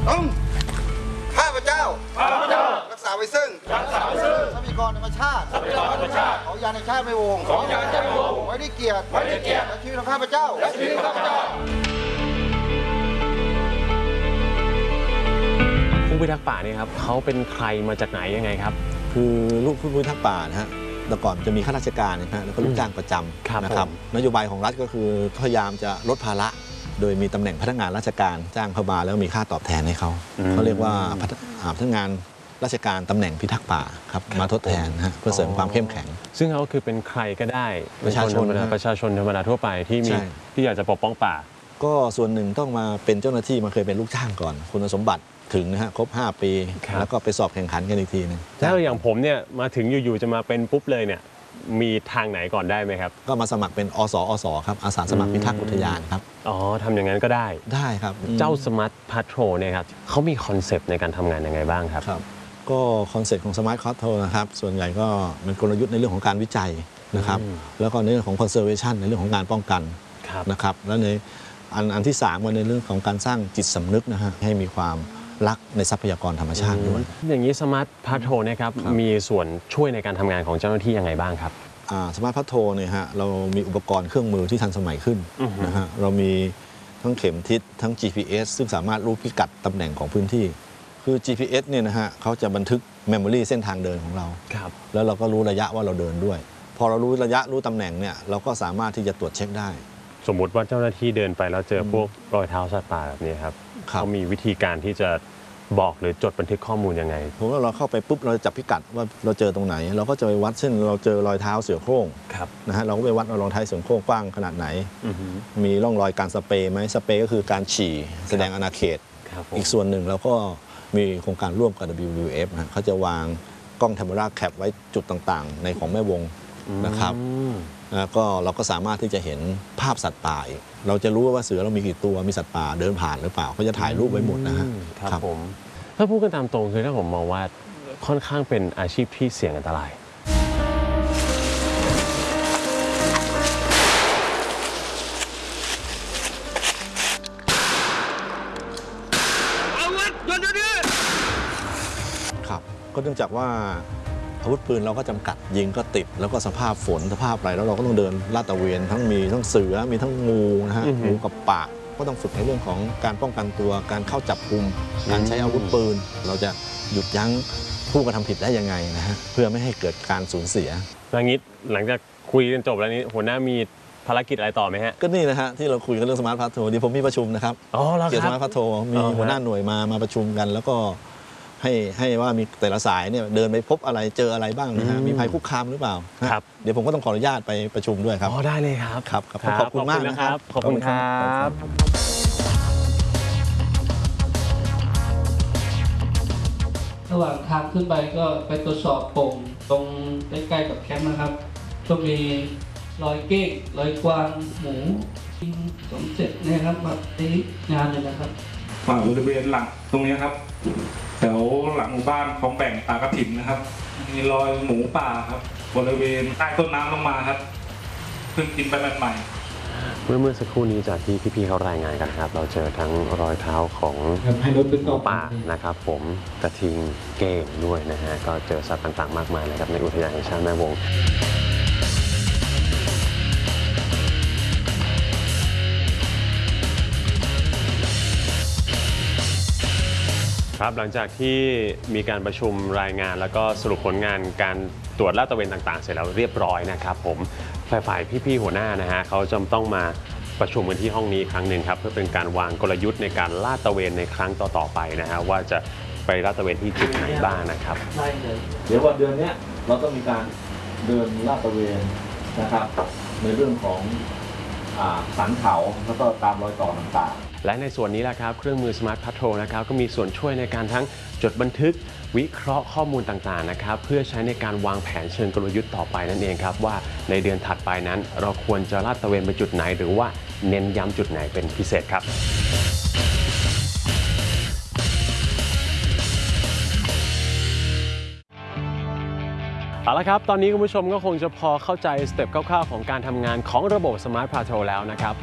ต้องข้าพเจ้ารักษาไว้ซึ่งทรัพยากรธรรมชาติของยานในชาติไม่วงไว้ด้วยเกียรติและชีวิตของข้าพเจ้าผู้พิทักษ์ป่านี่ครับเขาเป็นใครมาจากไหนยังไงครับคือลูกผู้พิทักษ์ป่านะฮะแต่ก่อนจะมีข้าราชการนะฮะแล้วก็ลูกจ้างประจำนะครับนโยบายของรัฐก็คือพยายามจะลดภาระโดยมีตำแหน่งพนักงานราชการจ้างเข้ามาแล้วมีค่าตอบแทนให้เขาเรียกว่าพนักงานราชการตำแหน่งพิทักษ์ป่าครับมาทดแทนนะเพื่อเสริมความเข้มแข็งซึ่งเขาคือเป็นใครก็ได้ประชาชนธรรมดาทั่วไปที่อยากจะปกป้องป่าก็ส่วนหนึ่งต้องมาเป็นเจ้าหน้าที่มาเคยเป็นลูกจ้างก่อนคุณสมบัติถึงนะฮะครบ5 ปีแล้วก็ไปสอบแข่งขันกันอีกทีนึงแล้วอย่างผมเนี่ยมาถึงอยู่ๆจะมาเป็นปุ๊บเลยเนี่ยมีทางไหนก่อนได้ไหมครับก็มาสมัครเป็นอสครับอาสาสมัครพิทักษ์อุทยานครับอ๋อทำอย่างนั้นก็ได้ครับเจ้าสมาร์ทพาโทรเนี่ยครับเขามีคอนเซปต์ในการทำงานยังไงบ้างครับก็คอนเซปต์ของสมาร์ทพาโทรนะครับส่วนใหญ่ก็เป็นกลยุทธ์ในเรื่องของการวิจัยนะครับแล้วก็ในเรื่องของคอนเซอร์เวชันในเรื่องของการป้องกันนะครับแล้วในอันที่3ก็ในเรื่องของการสร้างจิตสำนึกนะฮะให้มีความรักในทรัพยากรธรรมชาติด้วยอย่างนี้สมาร์ทพาโทรนะครับมีส่วนช่วยในการทำงานของเจ้าหน้าที่ยังไงบ้างครับสมาร์ทพาโทรเนี่ยฮะเรามีอุปกรณ์เครื่องมือที่ทันสมัยขึ้นนะฮะเรามีทั้งเข็มทิศทั้ง GPS ซึ่งสามารถรู้พิกัดตำแหน่งของพื้นที่คือ GPS เนี่ยนะฮะเขาจะบันทึกเมมโมรีเส้นทางเดินของเราแล้วเราก็รู้ระยะว่าเราเดินด้วยพอเรารู้ระยะรู้ตำแหน่งเนี่ยเราก็สามารถที่จะตรวจเช็คได้สมมุติว่าเจ้าหน้าที่เดินไปแล้วเจอพวกรอยเท้าสัตว์ป่าแบบนี้ครับเขามีวิธีการที่จะบอกหรือจดบันทึกข้อมูลยังไงผมว่าเราเข้าไปปุ๊บเราจับพิกัดว่าเราเจอตรงไหนเราก็จะไปวัดเช่นเราเจอรอยเท้าเสือโคร่งนะฮะเราก็ไปวัดรอยเท้าเสือโคร่งกว้างขนาดไหนมีร่องรอยการสเปรย์ไหมสเปรย์ก็คือการฉี่แสดงอาณาเขตอีกส่วนหนึ่งเราก็มีโครงการร่วมกับ WWF นะเขาจะวางกล้อง Camera Cap ไว้จุดต่างๆในของแม่วงนะครับแล้วก็เราก็สามารถที่จะเห็นภาพสัตว์ป่าอีกเราจะรู้ว่าเสือเรามีกี่ตัวมีสัตว์ป่าเดินผ่านหรือเปล่าเขาจะถ่ายรูปไว้หมดนะฮะครับผมถ้าพูดกันตามตรงคือถ้าผมมองว่าค่อนข้างเป็นอาชีพที่เสี่ยงอันตรายครับก็เนื่องจากว่าอาวุธปืนเราก็จำกัดยิงก็ติดแล้วก็สภาพฝนสภาพอะไรแล้วเราก็ต้องเดินลาดตระเวนมีทั้งเสือมีทั้งงูนะฮะงูกับปากก็ต้องฝึกในเรื่องของการป้องกันตัวการเข้าจับกุมการใช้อาวุธปืนเราจะหยุดยั้งผู้กระทำผิดได้ยังไงนะฮะเพื่อไม่ให้เกิดการสูญเสียอย่างนี้หลังจากคุยกันจบแล้วนี้หัวหน้ามีภารกิจอะไรต่อไหมฮะก็นี่นะฮะที่เราคุยกันเรื่องสมาร์ทพาโทรดีผมมีประชุมนะครับเกี่ยวกับสมาร์ทพาโทรมีหัวหน้าหน่วยมาประชุมกันแล้วก็ให้ว่ามีแต่ละสายเนี่ยเดินไปพบอะไรเจออะไรบ้างนะฮะมีภัยคุกคามหรือเปล่าครับเดี๋ยวผมก็ต้องขออนุญาตไปประชุมด้วยครับได้เลยครับครับขอบคุณมากนะครับขอบคุณครับระหว่างทางขึ้นไปก็ไปตรวจสอบโป่งตรงใกล้ๆกับแคมป์นะครับก็มีรอยเก้งรอยกวางหมูสมเสร็จนะครับแบบนี้งานเลยนะครับบริเวณหลังตรงนี้ครับแถวหลังหมู่บ้านคลองแบ่งตากระถิ่นนะครับมีรอยหมูป่าครับบริเวณใต้ต้นน้ำลงมาครับเพิ่งกินไปใหม่เมื่อสักครู่นี้จากที่พี่ๆเขารายงานกันครับเราเจอทั้งรอยเท้าของหมูป่านะครับผมกระทิงเก้งด้วยนะฮะก็เจอสัตว์ต่างๆมากมายนะครับในอุทยานแห่งชาติแม่วงครับหลังจากที่มีการประชุมรายงานแล้วก็สรุปผลงานการตรวจลาดตระเวนต่างๆเสร็จแล้วเรียบร้อยนะครับผมฝ่ายพี่ๆหัวหน้านะฮะเขาจะต้องมาประชุมกันที่ห้องนี้ครั้งหนึ่งครับเพื่อเป็นการวางกลยุทธ์ในการลาดตระเวนในครั้งต่อๆไปนะฮะว่าจะไปลาดตระเวนที่จุดไหนบ้างนะครับเดี๋ยววันเดือนนี้เราต้องมีการเดินลาดตระเวนนะครับในเรื่องของสันเขาแล้วก็ตามรอยต่อต่างๆและในส่วนนี้แหละครับเครื่องมือ Smart Patrol นะครับก็มีส่วนช่วยในการทั้งจดบันทึกวิเคราะห์ข้อมูลต่างๆนะครับเพื่อใช้ในการวางแผนเชิงกลยุทธ์ต่อไปนั่นเองครับว่าในเดือนถัดไปนั้นเราควรจะลาดตระเวนไปจุดไหนหรือว่าเน้นย้ำจุดไหนเป็นพิเศษครับเอาละครับตอนนี้คุณผู้ชมก็คงจะพอเข้าใจสเต็ปคร่าวๆของการทำงานของระบบ Smart Patrol แล้วนะครับ